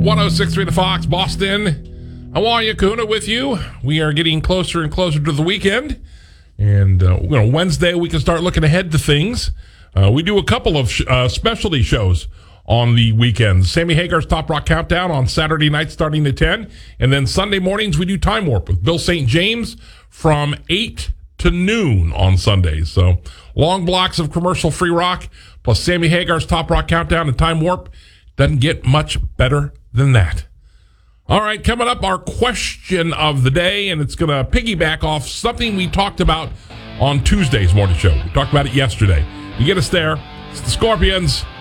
106.3 The Fox, Boston. Hawaii Kahuna with you. We are getting closer and closer to the weekend. And Wednesday, we can start looking ahead to things. We do a couple of specialty shows on the weekends. Sammy Hagar's Top Rock Countdown on Saturday night starting at 10. And then Sunday mornings, we do Time Warp with Bill St. James from 8 to noon on Sundays. So long blocks of commercial-free rock, plus Sammy Hagar's Top Rock Countdown and Time Warp. Doesn't get much better than that. All right, coming up, our question of the day, and it's going to piggyback off something we talked about on Tuesday's morning show. We talked about it yesterday. You get us there. It's the Scorpions.